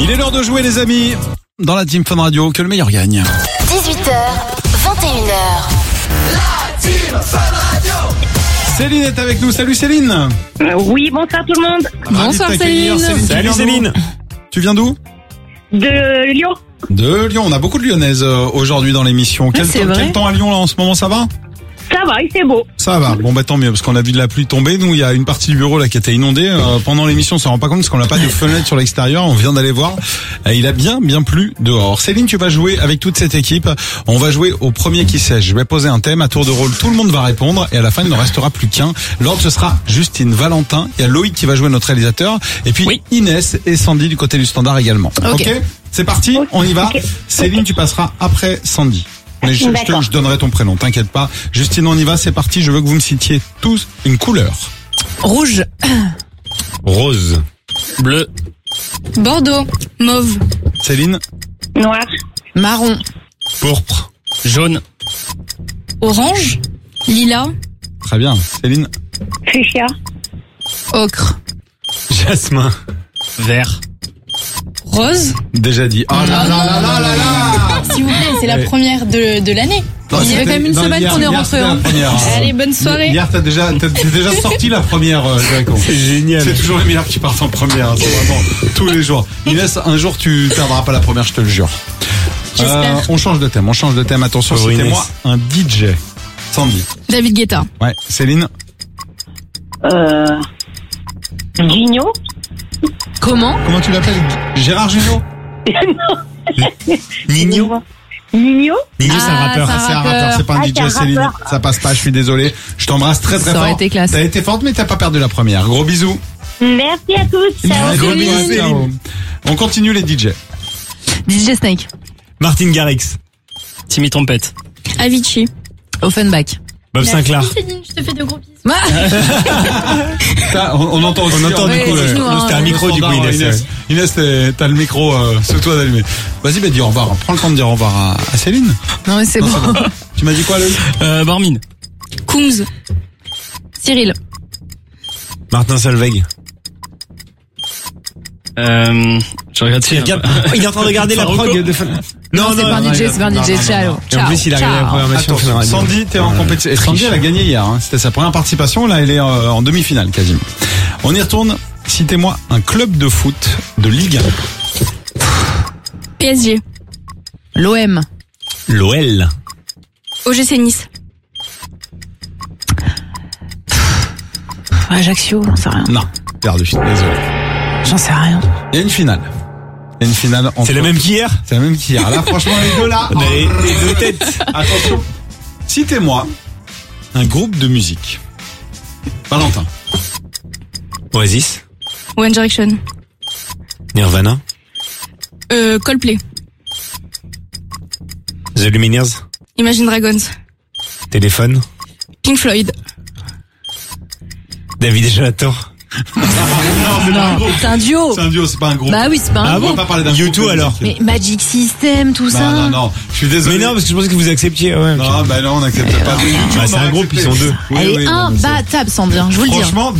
Il est l'heure de jouer les amis dans la Team Fun Radio, que le meilleur gagne. 18h, 21h. La Team Fun Radio. Céline est avec nous, salut Céline. Oui, bonsoir tout le monde. Ravi de t'accueillir. Salut Céline. Tu viens d'où? De Lyon. De Lyon, on a beaucoup de Lyonnaises aujourd'hui dans l'émission. Quel temps à Lyon là en ce moment, ça va? Ça va, il fait beau. Ça va, bon bah tant mieux, parce qu'on a vu de la pluie tomber. Nous, il y a une partie du bureau là qui était inondée. Pendant l'émission, on s'en rend pas compte parce qu'on n'a pas de fenêtre sur l'extérieur. On vient d'aller voir. Il a bien plu dehors. Céline, tu vas jouer avec toute cette équipe. On va jouer au premier qui sait. Je vais poser un thème à tour de rôle. Tout le monde va répondre et à la fin, il ne restera plus qu'un. L'ordre, ce sera Justine, Valentin. Il y a Loïc qui va jouer notre réalisateur. Et puis Inès et Sandy du côté du standard également. Ok, c'est parti, on y va. Céline, tu passeras après Sandy. Mais je donnerai ton prénom, t'inquiète pas. Justine, on y va, c'est parti. Je veux que vous me citiez tous une couleur. Rouge. Rose. Bleu. Bordeaux. Mauve. Céline. Noir. Marron. Pourpre. Jaune. Orange. Lilas. Très bien. Céline. Fuchsia. Ocre. Jasmin. Vert. Rose. Déjà dit. Oh là là là là là là. S'il vous plaît, c'est la première de l'année. Il y a quand même une semaine qu'on est rentré. Allez, bonne soirée. Hier, t'es déjà sorti la première, Jericho. C'est génial. C'est toujours les meilleurs qui partent en première. C'est vraiment tous les jours. Inès, un jour, tu perdras pas la première, je te le jure. J'espère. On change de thème. Attention, citez-moi un DJ. Sandy. David Guetta. Ouais. Céline. Gigno. Comment Tu l'appelles? Gérard Jugnot? Nino. Nino. Nino, c'est un rappeur. C'est un rappeur, c'est pas un DJ, Céline. Ça passe pas, je suis désolé. Je t'embrasse très Ça fort. aurait été classe. T'as été forte, mais t'as pas perdu la première. Gros bisous. Merci à tous. Ciao. Gros bisous, ciao. On continue les DJ. DJ Snake. Martin Garrix. Timmy Trompette. Avicii. Offenbach. Bob Sinclair. Je te fais de gros bisous. On entend aussi. On entend du coup. C'était un micro du coup, Inès. Inès, t'as le micro sur toi d'allumer. Vas-y, dis au revoir. Prends le temps de dire au revoir à Céline. Non mais c'est bon. Tu m'as dit quoi, Loïc? Barmine. Kungs. Cyril. Martin Solveig. Je regarde si il est en train de regarder la prog de Non, c'est pas un DJ, ciao. Et en plus, il a gagné la programmation. Sandy, t'es en compétition. Sandy, elle a gagné hier. C'était sa première participation. Là, elle est en demi-finale quasiment. On y retourne. Citez-moi un club de foot de Ligue 1. PSG. L'OM. L'OL. OGC Nice. Ajaccio, j'en sais rien. Non, perdu. Désolé. J'en sais rien. Il y a une finale. Entre... C'est la même qu'hier. C'est la même qu'hier. Là, franchement, les deux là. On a les deux têtes. Attention. Citez-moi un groupe de musique. Valentin. Oasis. One Direction. Nirvana. Coldplay. The Lumineers. Imagine Dragons. Téléphone. Pink Floyd. David et Jonathan. Non, c'est un duo. C'est un duo, c'est pas un groupe. Bah oui, c'est pas un groupe. On va pas parler d'un U2 groupe. alors. Mais Magic System, tout ça. Non, je suis désolé. Mais non, parce que je pensais que vous acceptiez. Ouais, non, on n'accepte pas. c'est un groupe, ils sont deux. Elle est imbattable, Sandrine, je vous le dis. Franchement,